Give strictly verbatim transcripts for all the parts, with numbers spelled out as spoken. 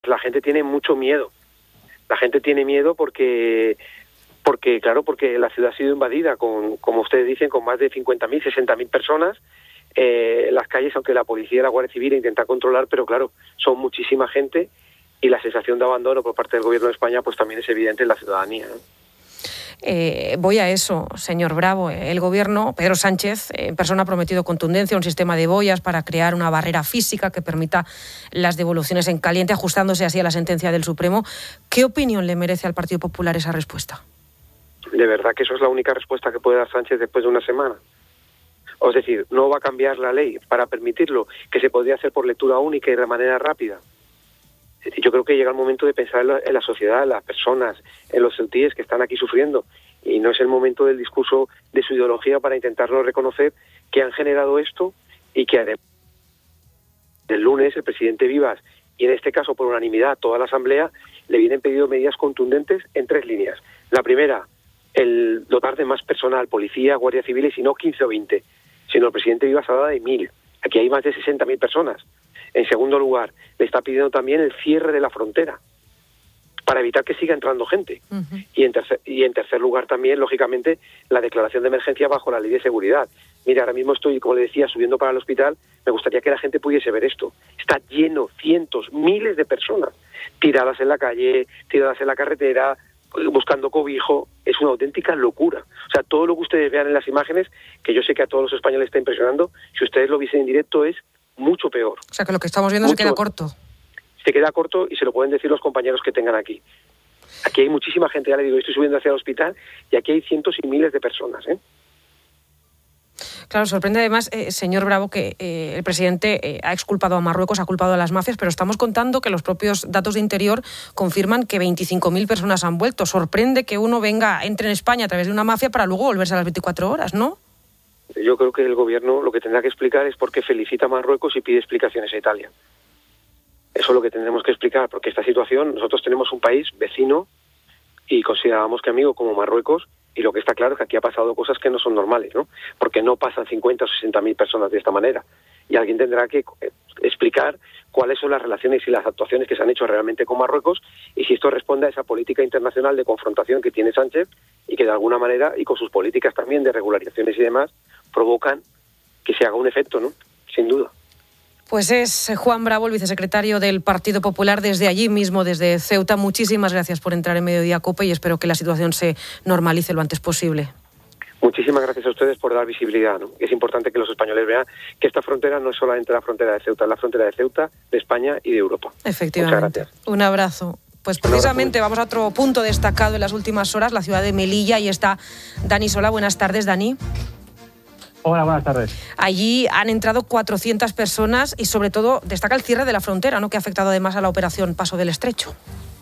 la gente tiene mucho miedo. La gente tiene miedo porque, porque claro, porque la ciudad ha sido invadida con, como ustedes dicen, con más de cincuenta mil, sesenta mil personas. Eh, las calles, aunque la policía y la Guardia Civil intentan controlar, pero claro, son muchísima gente y la sensación de abandono por parte del Gobierno de España pues también es evidente en la ciudadanía, ¿no? Eh, voy a eso, señor Bravo. El Gobierno, Pedro Sánchez, en persona ha prometido contundencia, un sistema de boyas para crear una barrera física que permita las devoluciones en caliente, ajustándose así a la sentencia del Supremo. ¿Qué opinión le merece al Partido Popular esa respuesta? ¿De verdad que eso es la única respuesta que puede dar Sánchez después de una semana? Es decir, no va a cambiar la ley para permitirlo, que se podría hacer por lectura única y de manera rápida. Yo creo que llega el momento de pensar en la, en la sociedad, en las personas, en los ceutíes que están aquí sufriendo. Y no es el momento del discurso de su ideología para intentarlo reconocer que han generado esto y que además el lunes el presidente Vivas, y en este caso por unanimidad toda la Asamblea, le vienen pedido medidas contundentes en tres líneas. La primera, el dotar de más personal, policía, guardia civiles, y no quince o veinte, sino el presidente Vivas habla de mil. Aquí hay más de sesenta mil personas. En segundo lugar, le está pidiendo también el cierre de la frontera para evitar que siga entrando gente. Uh-huh. Y en tercer, y en tercer lugar también, lógicamente, la declaración de emergencia bajo la ley de seguridad. Mira, ahora mismo estoy, como le decía, subiendo para el hospital. Me gustaría que la gente pudiese ver esto. Está lleno, cientos, miles de personas tiradas en la calle, tiradas en la carretera, buscando cobijo. Es una auténtica locura. O sea, todo lo que ustedes vean en las imágenes, que yo sé que a todos los españoles está impresionando, si ustedes lo viesen en directo es mucho peor. O sea, que lo que estamos viendo mucho, se queda corto. Se queda corto y se lo pueden decir los compañeros que tengan aquí. Aquí hay muchísima gente, ya le digo, estoy subiendo hacia el hospital y aquí hay cientos y miles de personas, ¿eh? Claro, sorprende además, eh, señor Bravo, que eh, el presidente eh, ha exculpado a Marruecos, ha culpado a las mafias, pero estamos contando que los propios datos de Interior confirman que veinticinco mil personas han vuelto. Sorprende que uno venga, entre en España a través de una mafia para luego volverse a las veinticuatro horas, ¿no? Yo creo que el gobierno lo que tendrá que explicar es por qué felicita a Marruecos y pide explicaciones a Italia. Eso es lo que tendremos que explicar, porque esta situación, nosotros tenemos un país vecino y consideramos que amigo como Marruecos, y lo que está claro es que aquí ha pasado cosas que no son normales, ¿no? Porque no pasan cincuenta o sesenta mil personas de esta manera. Y alguien tendrá que explicar cuáles son las relaciones y las actuaciones que se han hecho realmente con Marruecos y si esto responde a esa política internacional de confrontación que tiene Sánchez y que de alguna manera, y con sus políticas también de regularizaciones y demás, provocan que se haga un efecto, ¿no? Sin duda. Pues es Juan Bravo, el vicesecretario del Partido Popular, desde allí mismo, desde Ceuta. Muchísimas gracias por entrar en Mediodía Cope y espero que la situación se normalice lo antes posible. Muchísimas gracias a ustedes por dar visibilidad, ¿no? Es importante que los españoles vean que esta frontera no es solamente la frontera de Ceuta, es la frontera de Ceuta, de España y de Europa. Efectivamente. Muchas gracias. Un abrazo. Pues precisamente vamos a otro punto destacado en las últimas horas, la ciudad de Melilla, y está Dani Sola. Buenas tardes, Dani. Hola, buenas tardes. Allí han entrado cuatrocientas personas y sobre todo destaca el cierre de la frontera, ¿no?, que ha afectado además a la operación Paso del Estrecho.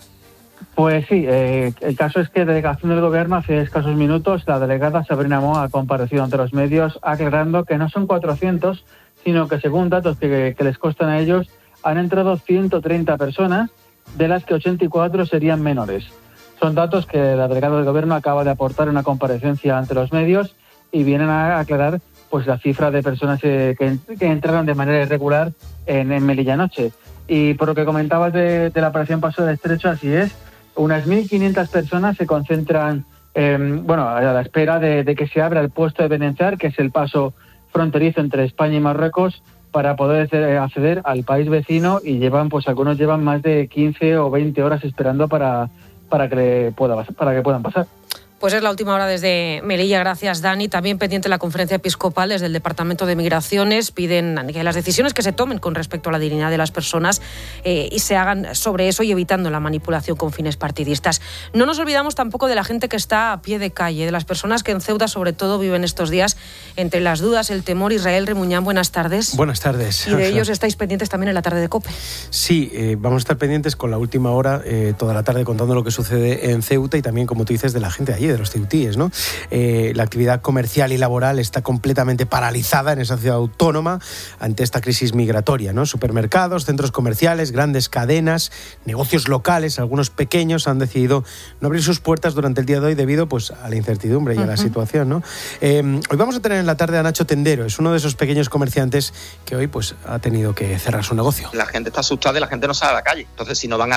Pues sí, eh, el caso es que delegación del Gobierno hace escasos minutos la delegada Sabrina Moa ha comparecido ante los medios aclarando que no son cuatrocientos, sino que según datos que, que les constan a ellos han entrado ciento treinta personas, de las que ochenta y cuatro serían menores. Son datos que la delegada del Gobierno acaba de aportar en una comparecencia ante los medios y vienen a aclarar pues la cifra de personas eh, que, que entraron de manera irregular en, en Melilla anoche. Y por lo que comentabas de, de la operación Paso del Estrecho, así es, unas mil quinientas personas se concentran eh, bueno, a la espera de, de que se abra el puesto de Benatzar, que es el paso fronterizo entre España y Marruecos, para poder acceder al país vecino, y llevan, pues algunos llevan más de quince o veinte horas esperando para, para, que, le pueda, para que puedan pasar. Pues es la última hora desde Melilla. Gracias, Dani. También pendiente la conferencia episcopal desde el Departamento de Migraciones. Piden que las decisiones que se tomen con respecto a la dignidad de las personas eh, y se hagan sobre eso y evitando la manipulación con fines partidistas. No nos olvidamos tampoco de la gente que está a pie de calle, de las personas que en Ceuta sobre todo viven estos días entre las dudas, el temor. Israel Remuñán, buenas tardes. Buenas tardes. Y de ellos estáis pendientes también en la tarde de COPE. Sí, eh, vamos a estar pendientes con la última hora, eh, toda la tarde, contando lo que sucede en Ceuta y también, como tú dices, de la gente allí, de los ceutíes, ¿no? Eh, la actividad comercial y laboral está completamente paralizada en esa ciudad autónoma ante esta crisis migratoria, ¿no? Supermercados, centros comerciales, grandes cadenas, negocios locales, algunos pequeños, han decidido no abrir sus puertas durante el día de hoy debido, pues, a la incertidumbre y a la situación, ¿no? Eh, hoy vamos a tener en la tarde a Nacho Tendero, es uno de esos pequeños comerciantes que hoy, pues, ha tenido que cerrar su negocio. La gente está asustada y la gente no sale a la calle, entonces si no van a